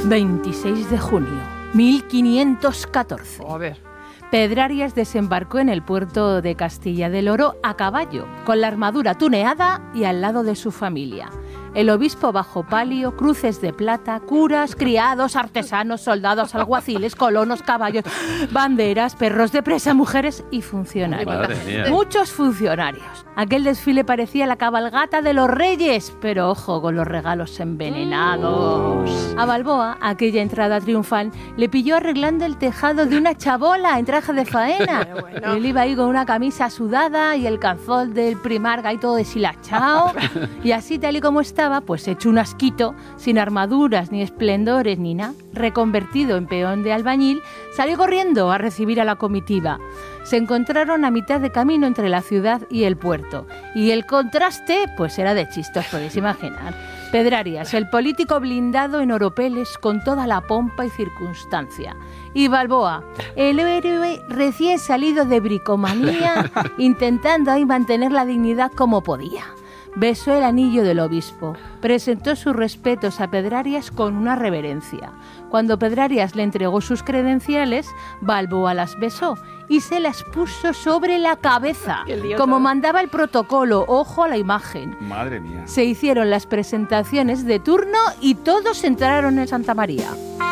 26 de junio, 1514. A ver. Pedrarias desembarcó en el puerto de Castilla del Oro a caballo, con la armadura tuneada y al lado de su familia. El obispo bajo palio, cruces de plata, curas, criados, artesanos, soldados, alguaciles, colonos, caballos, banderas, perros de presa, mujeres y funcionarios. Muchos funcionarios. Aquel desfile parecía la cabalgata de los reyes, pero ojo con los regalos envenenados. A Balboa, aquella entrada triunfal, le pilló arreglando el tejado de una chabola en traje de faena. Él iba ahí con una camisa sudada y el calzón del primarca y todo deshilachado. Y así, tal y como estaba, pues hecho un asquito, sin armaduras, ni esplendores, ni nada, reconvertido en peón de albañil, salió corriendo a recibir a la comitiva. Se encontraron a mitad de camino entre la ciudad y el puerto. Y el contraste, pues era de chistos, podéis imaginar. Pedrarias, el político blindado en oropeles con toda la pompa y circunstancia. Y Balboa, el héroe recién salido de bricomanía, intentando ahí mantener la dignidad como podía. Besó el anillo del obispo, presentó sus respetos a Pedrarias con una reverencia. Cuando Pedrarias le entregó sus credenciales, Balboa las besó y se las puso sobre la cabeza, como mandaba el protocolo. Ojo a la imagen. Madre mía. Se hicieron las presentaciones de turno y todos entraron en Santa María.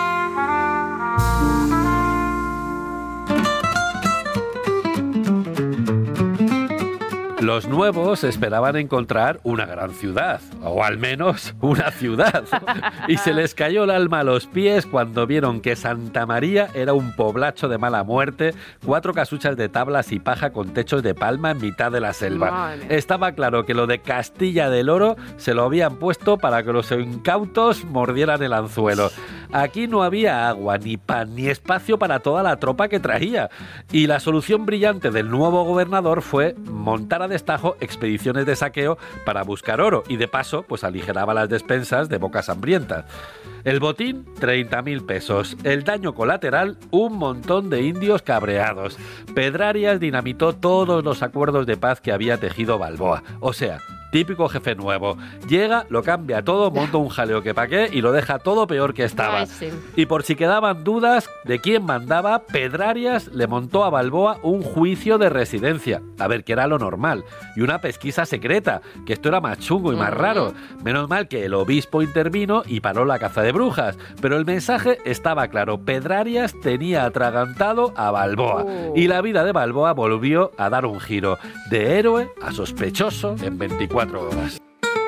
Los nuevos esperaban encontrar una gran ciudad, o al menos una ciudad, y se les cayó el alma a los pies cuando vieron que Santa María era un poblacho de mala muerte, 4 casuchas de tablas y paja con techos de palma en mitad de la selva. Vale. Estaba claro que lo de Castilla del Oro se lo habían puesto para que los incautos mordieran el anzuelo. Aquí no había agua, ni pan, ni espacio para toda la tropa que traía. Y la solución brillante del nuevo gobernador fue montar a destajo expediciones de saqueo para buscar oro y de paso pues aligeraba las despensas de bocas hambrientas. El botín, 30.000 pesos. El daño colateral, un montón de indios cabreados. Pedrarias dinamitó todos los acuerdos de paz que había tejido Balboa. O sea, típico jefe nuevo. Llega, lo cambia todo, monta un jaleo que pa' qué y lo deja todo peor que estaba. Ay, sí. Y por si quedaban dudas de quién mandaba, Pedrarias le montó a Balboa un juicio de residencia. A ver, que era lo normal. Y una pesquisa secreta, que esto era más chungo y más raro. Menos mal que el obispo intervino y paró la caza de brujas. Pero el mensaje estaba claro. Pedrarias tenía atragantado a Balboa. Y la vida de Balboa volvió a dar un giro. De héroe a sospechoso en 24 horas.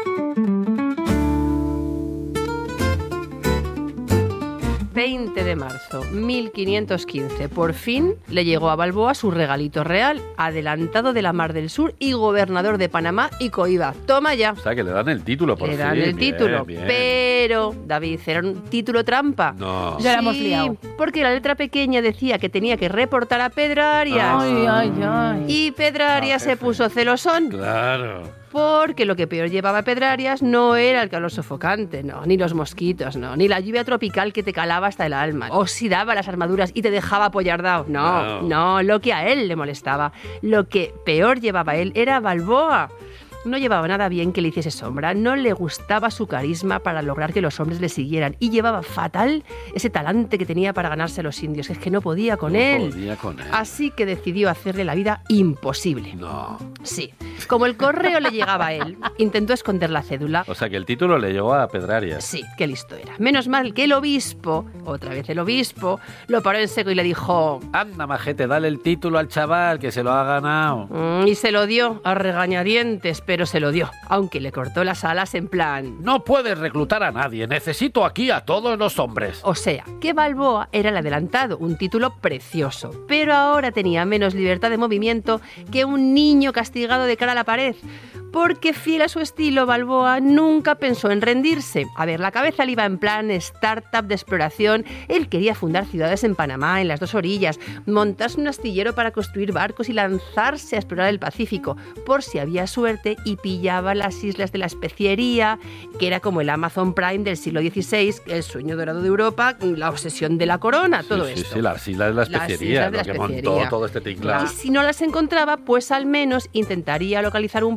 ...20 de marzo, 1515. Por fin le llegó a Balboa su regalito real, adelantado de la Mar del Sur y gobernador de Panamá y Coiba. Toma ya. O sea, que le dan el título por fin. Le dan el título. Bien. Pero, David, era un título trampa. No. Ya la hemos liado. Porque la letra pequeña decía que tenía que reportar a Pedrarias. Ay, ay, ay. Y Pedrarias se puso celosón. Claro. Porque lo que peor llevaba Pedrarias no era el calor sofocante, no, ni los mosquitos, no, ni la lluvia tropical que te calaba hasta el alma, oxidaba las armaduras y te dejaba apoyardado. No, lo que a él le molestaba, lo que peor llevaba él era Balboa. No llevaba nada bien que le hiciese sombra, no le gustaba su carisma para lograr que los hombres le siguieran y llevaba fatal ese talante que tenía para ganarse a los indios, que es que no podía con él. Así que decidió hacerle la vida imposible. No. Sí. Como el correo le llegaba a él, intentó esconder la cédula. O sea, que el título le llegó a Pedrarias. Sí, qué listo era. Menos mal que el obispo, otra vez el obispo, lo paró en seco y le dijo: Anda, majete, dale el título al chaval, que se lo ha ganado. Y se lo dio a regañadientes, pero se lo dio, aunque le cortó las alas en plan: No puedes reclutar a nadie, necesito aquí a todos los hombres. O sea, que Balboa era el adelantado, un título precioso, pero ahora tenía menos libertad de movimiento que un niño castigado de cara a la pared. Porque fiel a su estilo, Balboa nunca pensó en rendirse. A ver, la cabeza le iba en plan startup de exploración. Él quería fundar ciudades en Panamá, en las dos orillas, montarse un astillero para construir barcos y lanzarse a explorar el Pacífico, por si había suerte y pillaba las islas de la especiería, que era como el Amazon Prime del siglo XVI, el sueño dorado de Europa, la obsesión de la corona, todo esto. Sí, las islas de la especiería, lo que montó todo este tinglado. Y si no las encontraba, pues al menos intentaría localizar un paso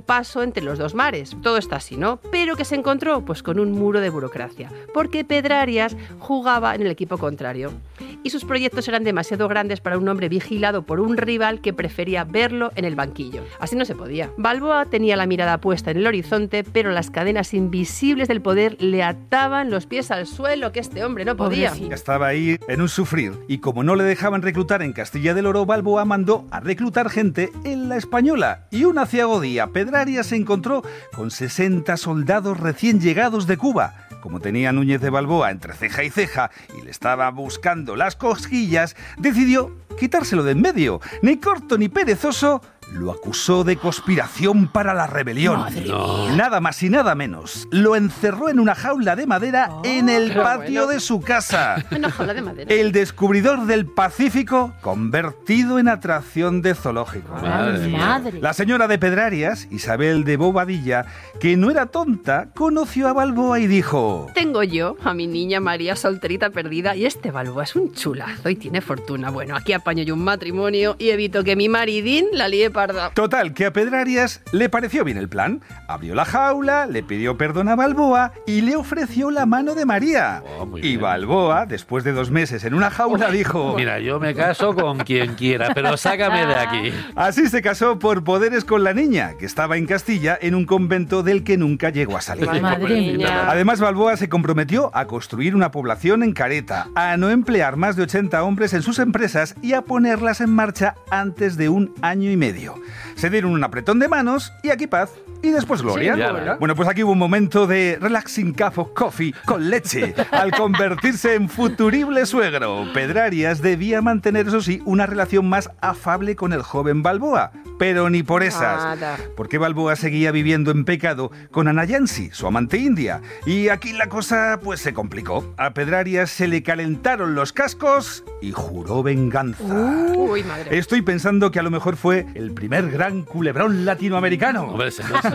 entre los dos mares. Todo está así, ¿no? Pero que se encontró pues con un muro de burocracia, porque Pedrarias jugaba en el equipo contrario y sus proyectos eran demasiado grandes para un hombre vigilado por un rival que prefería verlo en el banquillo. Así no se podía. Balboa tenía la mirada puesta en el horizonte, pero las cadenas invisibles del poder le ataban los pies al suelo, que este hombre no podía. Estaba ahí en un sufrir, y como no le dejaban reclutar en Castilla del Oro, Balboa mandó a reclutar gente en la Española, y un aciago día Pedrarias se encontró con 60 soldados recién llegados de Cuba. Como tenía Núñez de Balboa entre ceja y ceja y le estaba buscando las cosquillas, decidió quitárselo de en medio. Ni corto ni perezoso, lo acusó de conspiración para la rebelión. Nada más y nada menos. Lo encerró en una jaula de madera en el patio de su casa. Una jaula de madera. El descubridor del Pacífico convertido en atracción de zoológico. Madre. La señora de Pedrarias, Isabel de Bobadilla, que no era tonta, conoció a Balboa y dijo: Tengo yo a mi niña María solterita perdida y este Balboa es un chulazo y tiene fortuna. Bueno, aquí apaño yo un matrimonio y evito que mi maridín la líe parda. Total, que a Pedrarias le pareció bien el plan. Abrió la jaula, le pidió perdón a Balboa y le ofreció la mano de María. Muy Y bien. Balboa, después de 2 meses en una jaula, dijo: Mira, yo me caso con quien quiera, pero sácame de aquí. Así se casó por poderes con la niña, que estaba en Castilla en un convento del que nunca llegó a salir. Madre mía. Además, Balboa se comprometió a construir una población en Careta, a no emplear más de 80 hombres en sus empresas y a ponerlas en marcha antes de 1 año y medio. Se dieron un apretón de manos y aquí paz. Y después gloria. Sí, ya. Bueno, pues aquí hubo un momento de relaxing cup of coffee con leche al convertirse en futurible suegro. Pedrarias debía mantener, eso sí, una relación más afable con el joven Balboa, pero ni por esas. Nada. Porque Balboa seguía viviendo en pecado con Ana Yancy, su amante india. Y aquí la cosa pues se complicó. A Pedrarias se le calentaron los cascos y juró venganza. Uy, madre. Estoy pensando que a lo mejor fue el primer gran culebrón latinoamericano. Hombre, sí, sí.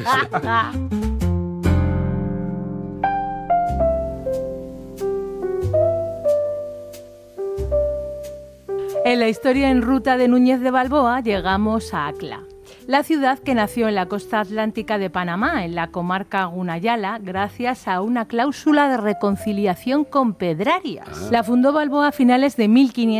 En la historia en ruta de Núñez de Balboa llegamos a Acla, la ciudad que nació en la costa atlántica de Panamá, en la comarca Gunayala, gracias a una cláusula de reconciliación con Pedrarias. La fundó Balboa a finales de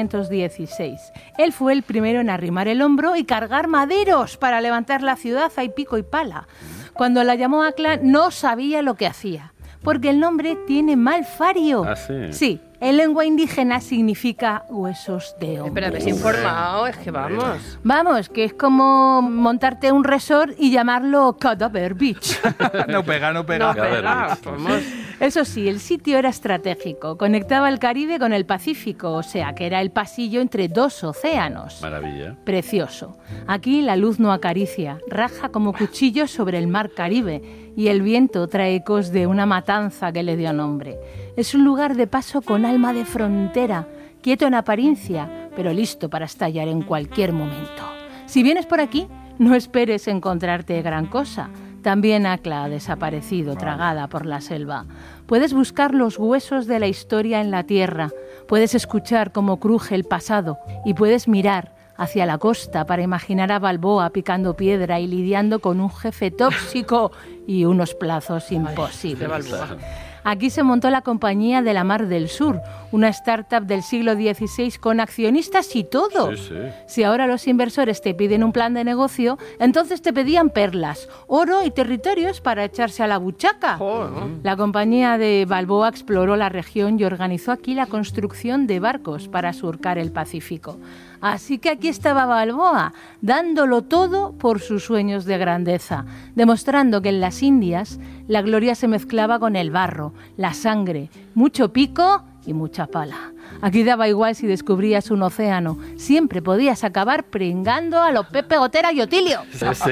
1516. Él fue el primero en arrimar el hombro y cargar maderos para levantar la ciudad a pico y pala. Cuando la llamó Acla no sabía lo que hacía, porque el nombre tiene mal fario. ¿Ah, sí? Sí, en lengua indígena significa huesos de hombre. Espera, ves informado, es que vamos. Vamos, que es como montarte un resort y llamarlo Cadaver Beach. No pega, no pega. No, A ver, pega, vamos. Eso sí, el sitio era estratégico, conectaba el Caribe con el Pacífico, o sea que era el pasillo entre 2 océanos. Maravilla. Precioso. Aquí la luz no acaricia, raja como cuchillo sobre el mar Caribe y el viento trae ecos de una matanza que le dio nombre. Es un lugar de paso con alma de frontera, quieto en apariencia, pero listo para estallar en cualquier momento. Si vienes por aquí, no esperes encontrarte gran cosa. También Acla ha desaparecido, tragada por la selva. Puedes buscar los huesos de la historia en la tierra, puedes escuchar cómo cruje el pasado y puedes mirar hacia la costa para imaginar a Balboa picando piedra y lidiando con un jefe tóxico y unos plazos imposibles. Balboa. Aquí se montó la Compañía de la Mar del Sur, una startup del siglo XVI con accionistas y todo. Sí, sí. Si ahora los inversores te piden un plan de negocio, entonces te pedían perlas, oro y territorios para echarse a la buchaca. La Compañía de Balboa exploró la región y organizó aquí la construcción de barcos para surcar el Pacífico. Así que aquí estaba Balboa, dándolo todo por sus sueños de grandeza, demostrando que en las Indias la gloria se mezclaba con el barro, la sangre, mucho pico y mucha pala. Aquí daba igual si descubrías un océano, siempre podías acabar pringando a los Pepe Gotera y Otilio. Sí, sí.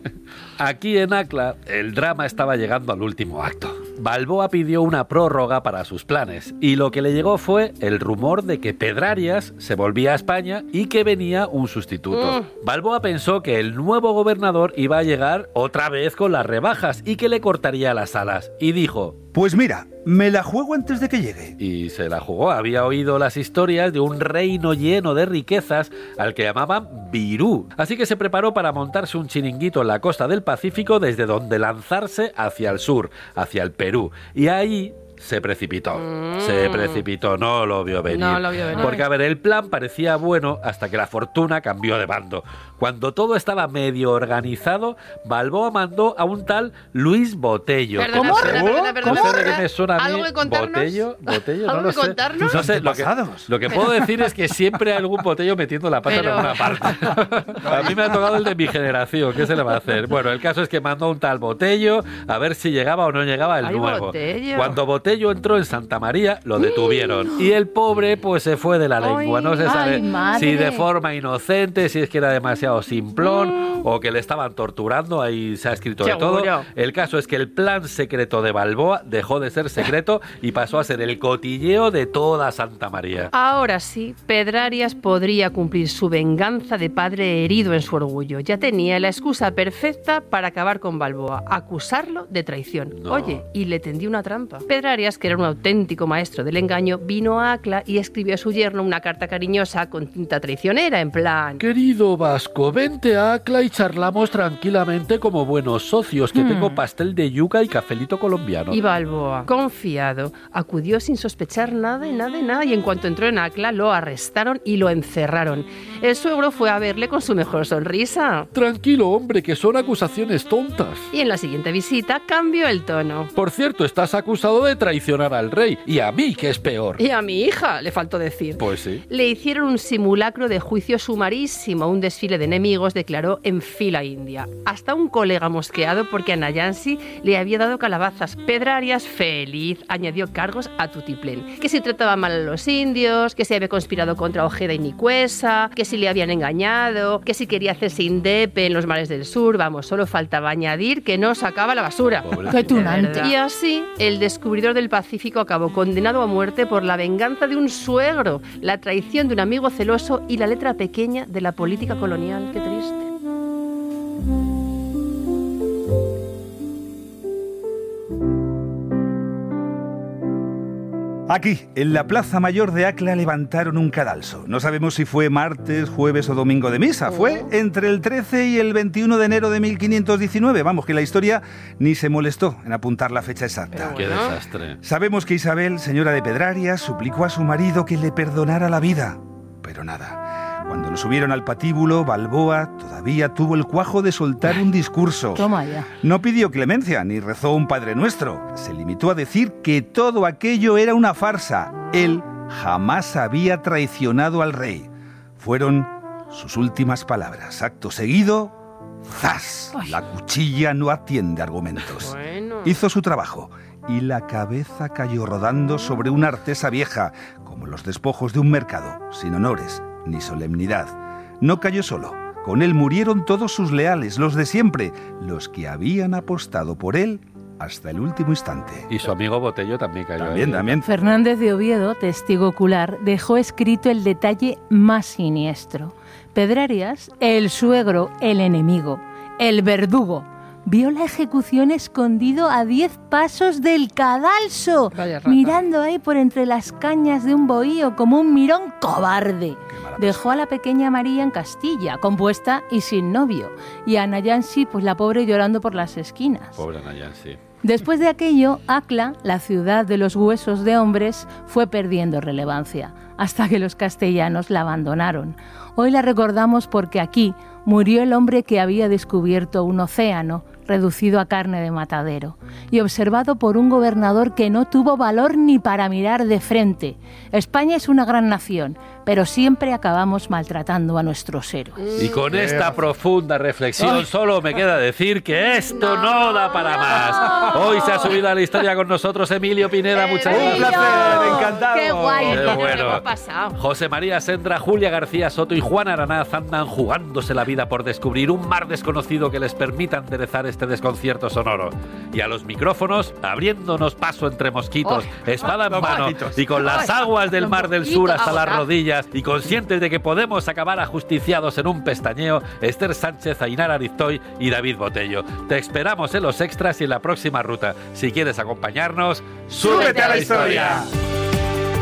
Aquí en Acla, el drama estaba llegando al último acto. Balboa pidió una prórroga para sus planes y lo que le llegó fue el rumor de que Pedrarias se volvía a España y que venía un sustituto. Balboa pensó que el nuevo gobernador iba a llegar otra vez con las rebajas y que le cortaría las alas y dijo: Pues mira, me la juego antes de que llegue. Y se la jugó. Había oído las historias de un reino lleno de riquezas al que llamaban Virú. Así que se preparó para montarse un chiringuito en la costa del Pacífico desde donde lanzarse hacia el sur, hacia el Perú. Y ahí se precipitó, no lo vio venir. No lo vio venir. Porque, a ver, el plan parecía bueno hasta que la fortuna cambió de bando. Cuando todo estaba medio organizado, Balboa mandó a un tal Luis Botello. Perdona, No sé de qué me suena a mí. ¿Algo que contarnos? Botello, ¿Algo no lo que sé. contarnos? No sé, lo que puedo decir es que siempre hay algún Botello metiendo la pata en alguna parte. A mí me ha tocado el de mi generación, ¿qué se le va a hacer? Bueno, el caso es que mandó a un tal Botello a ver si llegaba o no llegaba el nuevo. Botello. Cuando Botello entró en Santa María, lo detuvieron. Y el pobre, pues se fue de la lengua. No se sabe si de forma inocente, si es que era demasiado simplón o que le estaban torturando. Ahí se ha escrito de todo. El caso es que el plan secreto de Balboa dejó de ser secreto y pasó a ser el cotilleo de toda Santa María. Ahora sí, Pedrarias podría cumplir su venganza de padre herido en su orgullo. Ya tenía la excusa perfecta para acabar con Balboa, acusarlo de traición. No. Oye, y le tendió una trampa. Pedrarias, que era un auténtico maestro del engaño, vino a Acla y escribió a su yerno una carta cariñosa con tinta traicionera, en plan: Querido Vasco, vente a Acla y charlamos tranquilamente como buenos socios, que tengo pastel de yuca y cafelito colombiano. Y Balboa, confiado, acudió sin sospechar nada, y en cuanto entró en Acla lo arrestaron y lo encerraron. El suegro fue a verle con su mejor sonrisa. Tranquilo, hombre, que son acusaciones tontas. Y en la siguiente visita cambió el tono. Por cierto, estás acusado de traicionar al rey, y a mí, que es peor. Y a mi hija, le faltó decir. Pues sí. Le hicieron un simulacro de juicio sumarísimo, un desfile de enemigos declaró en fila india. Hasta un colega mosqueado porque a Nayansi le había dado calabazas. Pedrarias, feliz, añadió cargos a tutiplén. Que si trataba mal a los indios, que si había conspirado contra Ojeda y Nicuesa, que si le habían engañado, que si quería hacerse indepe en los mares del sur. Vamos, solo faltaba añadir que no sacaba la basura. ¡Qué tunante! Y así, el descubridor del Pacífico acabó condenado a muerte por la venganza de un suegro, la traición de un amigo celoso y la letra pequeña de la política colonial. ¡Qué triste! Aquí, en la Plaza Mayor de Acla, levantaron un cadalso. No sabemos si fue martes, jueves o domingo de misa. Fue entre el 13 y el 21 de enero de 1519. Vamos, que la historia ni se molestó en apuntar la fecha exacta. Qué desastre. Sabemos que Isabel, señora de Pedrarias, suplicó a su marido que le perdonara la vida. Pero nada. Cuando lo subieron al patíbulo, Balboa todavía tuvo el cuajo de soltar un discurso. Toma ya. No pidió clemencia ni rezó un Padre Nuestro. Se limitó a decir que todo aquello era una farsa. Él jamás había traicionado al rey. Fueron sus últimas palabras. Acto seguido, ¡zas! La cuchilla no atiende argumentos. Bueno. Hizo su trabajo y la cabeza cayó rodando sobre una artesa vieja, como los despojos de un mercado, sin honores ni solemnidad. No cayó solo. Con él murieron todos sus leales, los de siempre, los que habían apostado por él hasta el último instante. Y su amigo Botello también cayó ahí. También. Fernández de Oviedo, testigo ocular, dejó escrito el detalle más siniestro. Pedrarias, el suegro, el enemigo, el verdugo, vio la ejecución escondido a 10 pasos del cadalso, Vaya rata. mirando ahí por entre las cañas de un bohío como un mirón cobarde. Dejó a la pequeña María en Castilla, compuesta y sin novio, y a Nayansi, pues la pobre, llorando por las esquinas. Pobre Nayan, sí. Después de aquello, Acla, la ciudad de los huesos de hombres, fue perdiendo relevancia, hasta que los castellanos la abandonaron. Hoy la recordamos porque aquí murió el hombre que había descubierto un océano reducido a carne de matadero y observado por un gobernador que no tuvo valor ni para mirar de frente. España es una gran nación, pero siempre acabamos maltratando a nuestros héroes. Y con esta profunda reflexión solo me queda decir que esto no da para más. Hoy se ha subido a la historia con nosotros Emilio Pineda. Muchas Un gracias. placer, encantado. ¡Qué guay! Qué Pero bueno. ¿qué ha pasado? José María Sendra, Julia García Soto y Juan Aranaz andan jugándose la vida por descubrir un mar desconocido que les permita enderezar este desconcierto sonoro. Y a los micrófonos, abriéndonos paso entre mosquitos, espada en los mano mosquitos. y con las aguas del los mar del mosquitos, sur hasta las ahora. rodillas, noticias y conscientes de que podemos acabar ajusticiados en un pestañeo, Esther Sánchez, Ainara Ariztoy y David Botello. Te esperamos en los extras y en la próxima ruta. Si quieres acompañarnos, ¡súbete a la historia!